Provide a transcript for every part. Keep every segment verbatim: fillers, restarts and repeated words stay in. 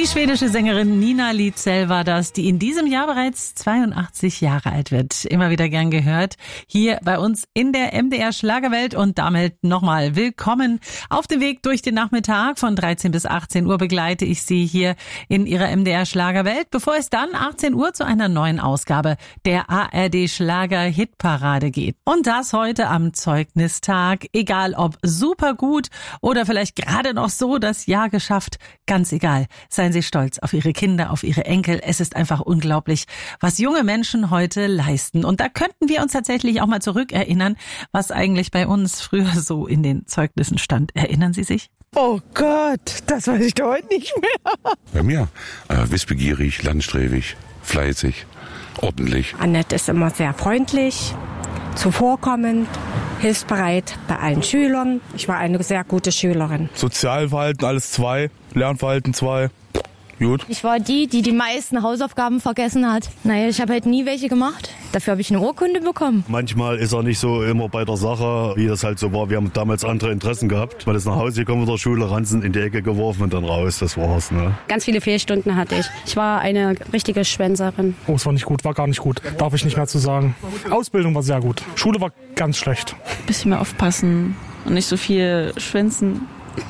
Die schwedische Sängerin Nina Lietzell war das, die in diesem Jahr bereits zweiundachtzig Jahre alt wird. Immer wieder gern gehört hier bei uns in der M D R Schlagerwelt und damit nochmal willkommen auf dem Weg durch den Nachmittag. Von dreizehn bis achtzehn Uhr begleite ich Sie hier in Ihrer M D R Schlagerwelt, bevor es dann achtzehn Uhr zu einer neuen Ausgabe der A R D Schlager Hitparade geht. Und das heute am Zeugnistag, egal ob super gut oder vielleicht gerade noch so das Jahr geschafft, ganz egal. Seien Sie stolz auf Ihre Kinder, auf Ihre Enkel. Es ist einfach unglaublich, was junge Menschen heute leisten. Und da könnten wir uns tatsächlich auch mal zurückerinnern, was eigentlich bei uns früher so in den Zeugnissen stand. Erinnern Sie sich? Oh Gott, das weiß ich doch heute nicht mehr. Bei mir? Äh, wissbegierig, landstrebig, fleißig, ordentlich. Annette ist immer sehr freundlich, zuvorkommend, hilfsbereit bei allen Schülern. Ich war eine sehr gute Schülerin. Sozialverhalten alles zwei, Lernverhalten zwei. Gut. Ich war die, die die meisten Hausaufgaben vergessen hat. Naja, ich habe halt nie welche gemacht. Dafür habe ich eine Urkunde bekommen. Manchmal ist er nicht so immer bei der Sache, wie das halt so war. Wir haben damals andere Interessen gehabt. Man ist nach Hause gekommen mit der Schule, Ranzen in die Ecke geworfen und dann raus. Das war's, ne? Ganz viele Fehlstunden hatte ich. Ich war eine richtige Schwänzerin. Oh, es war nicht gut, war gar nicht gut. Darf ich nicht mehr zu sagen. Ausbildung war sehr gut. Schule war ganz schlecht. Bisschen mehr aufpassen und nicht so viel schwänzen.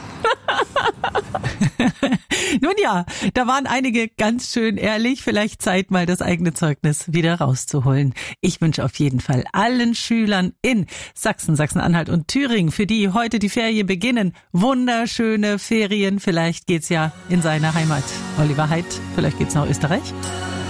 Nun ja, da waren einige ganz schön ehrlich. Vielleicht Zeit, mal das eigene Zeugnis wieder rauszuholen. Ich wünsche auf jeden Fall allen Schülern in Sachsen, Sachsen-Anhalt und Thüringen, für die heute die Ferien beginnen, wunderschöne Ferien. Vielleicht geht's ja in seine Heimat. Oliver Heidt, vielleicht geht's nach Österreich.